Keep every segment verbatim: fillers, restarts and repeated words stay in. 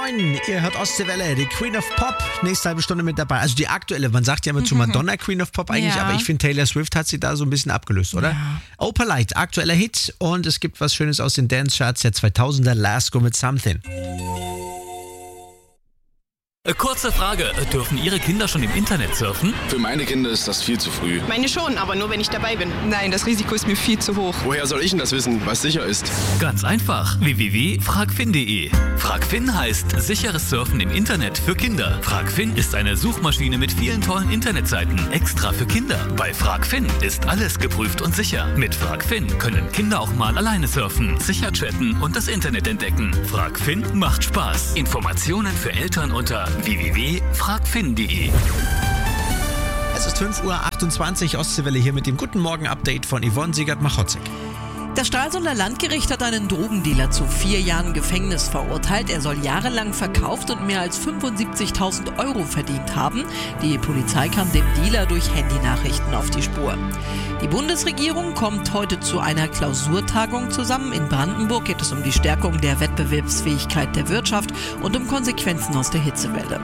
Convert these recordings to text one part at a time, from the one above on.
Moin, ihr hört Ostseewelle, die Queen of Pop, nächste halbe Stunde mit dabei. Also die aktuelle, man sagt ja immer zu Madonna Queen of Pop eigentlich, Ja. aber ich finde Taylor Swift hat sie da so ein bisschen abgelöst, oder? Ja. Opalite, aktueller Hit und es gibt was Schönes aus den Dance-Charts der zweitausender, Lasko mit Something. Kurze Frage, dürfen Ihre Kinder schon im Internet surfen? Für meine Kinder ist das viel zu früh. Meine schon, aber nur wenn ich dabei bin. Nein, das Risiko ist mir viel zu hoch. Woher soll ich denn das wissen, was sicher ist? Ganz einfach, w w w punkt fragfin punkt de. Fragfin heißt sicheres Surfen im Internet für Kinder. Fragfin ist eine Suchmaschine mit vielen tollen Internetseiten, extra für Kinder. Bei Fragfin ist alles geprüft und sicher. Mit Fragfin können Kinder auch mal alleine surfen, sicher chatten und das Internet entdecken. Fragfin macht Spaß. Informationen für Eltern unter w w w punkt fragfin punkt de. Es ist fünf Uhr achtundzwanzig, Ostseewelle hier mit dem Guten Morgen-Update von Yvonne Siegert-Machotzig. Das Stralsunder Landgericht hat einen Drogendealer zu vier Jahren Gefängnis verurteilt. Er soll jahrelang verkauft und mehr als fünfundsiebzigtausend Euro verdient haben. Die Polizei kam dem Dealer durch Handynachrichten auf die Spur. Die Bundesregierung kommt heute zu einer Klausurtagung zusammen. In Brandenburg geht es um die Stärkung der Wettbewerbsfähigkeit der Wirtschaft und um Konsequenzen aus der Hitzewelle.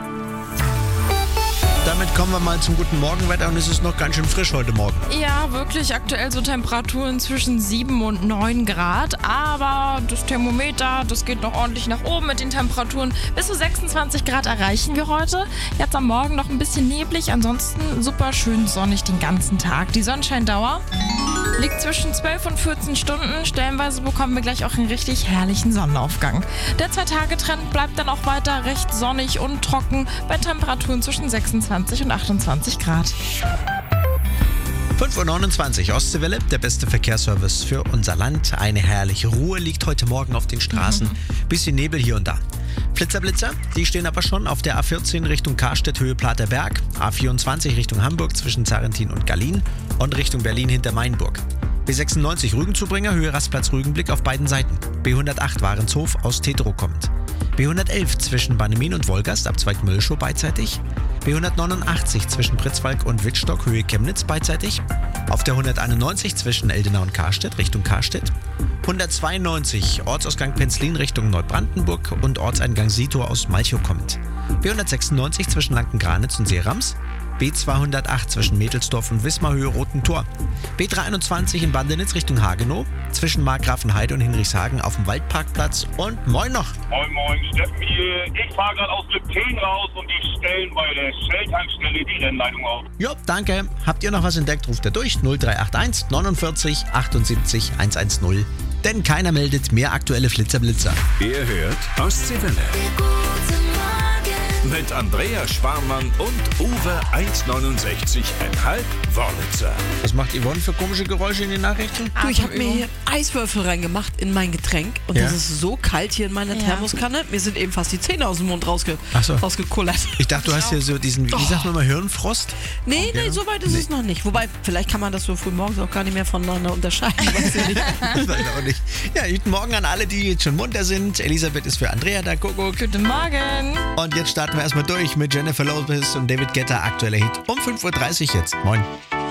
Damit kommen wir mal zum guten Morgenwetter und es ist noch ganz schön frisch heute Morgen. Ja, wirklich. Aktuell so Temperaturen zwischen sieben und neun Grad. Aber das Thermometer, das geht noch ordentlich nach oben mit den Temperaturen. Bis zu sechsundzwanzig Grad erreichen wir heute. Jetzt am Morgen noch ein bisschen neblig. Ansonsten super schön sonnig den ganzen Tag. Die Sonnenscheindauer liegt zwischen zwölf und vierzehn Stunden. Stellenweise bekommen wir gleich auch einen richtig herrlichen Sonnenaufgang. Der Zwei-Tage-Trend bleibt dann auch weiter recht sonnig und trocken bei Temperaturen zwischen sechsundzwanzig und achtundzwanzig Grad. fünf Uhr neunundzwanzig, Ostseewelle, der beste Verkehrsservice für unser Land. Eine herrliche Ruhe liegt heute Morgen auf den Straßen. Bisschen Nebel hier und da. Flitzer-Blitzer, die stehen aber schon auf der A vierzehn Richtung Karstedt, Höhe Platerberg, A vierundzwanzig Richtung Hamburg zwischen Zarrentin und Gallien und Richtung Berlin hinter Mainburg. B sechsundneunzig Rügenzubringer, Höhe Rastplatz Rügenblick auf beiden Seiten. B hundertacht Warenshof aus Tetro kommend. B hundertelf zwischen Bannemin und Wolgast, Abzweig Müllschow beidseitig. B hundertneunundachtzig zwischen Pritzwalk und Wittstock, Höhe Chemnitz beidseitig. Auf der hunderteinundneunzig zwischen Eldenau und Karstedt, Richtung Karstedt. hundertzweiundneunzig Ortsausgang Penzlin Richtung Neubrandenburg und Ortseingang Sietor aus Malchow kommend. B hundertsechsundneunzig zwischen Lanken-Granitz und Seerams. B zweihundertacht zwischen Mädelsdorf und Wismar, Höhe Roten Tor. B dreiundzwanzig in Bandenitz Richtung Hagenow, zwischen Markgrafenheide und Hinrichshagen auf dem Waldparkplatz. Und moin noch. Moin Moin, Steffen hier. Ich fahre gerade aus Lipten raus und die stellen bei der Shell-Tankstelle die Rennleitung auf. Jo, danke. Habt ihr noch was entdeckt, ruft er durch null drei acht eins neunundvierzig achtundsiebzig hundertzehn. Denn keiner meldet mehr aktuelle Flitzer-Blitzer. Ihr hört Ostseewelle. Mit Andrea Schwarmann und Uwe eins neunundsechzig Komma fünf Wörlitzer. Was macht Yvonne für komische Geräusche in den Nachrichten? Du, ich habe mir hier Eiswürfel reingemacht in mein Getränk und Ja? das ist so kalt hier in meiner Ja. Thermoskanne. Mir sind eben fast die Zähne aus dem Mund rausge Ach so. rausgekullert. Ich dachte, du hast hier so diesen, wie sagt man mal, Hirnfrost? Nee, nee, so weit ist es noch nicht. Wobei, vielleicht kann man das so früh morgens auch gar nicht mehr voneinander unterscheiden. Weiß ich nicht. Ich weiß auch nicht. Ja, guten Morgen an alle, die jetzt schon munter sind. Elisabeth ist für Andrea da, Kuckuck. Guten Morgen. Und jetzt starten wir erstmal durch mit Jennifer Lopez und David Guetta, aktueller Hit. Um fünf Uhr dreißig jetzt. Moin.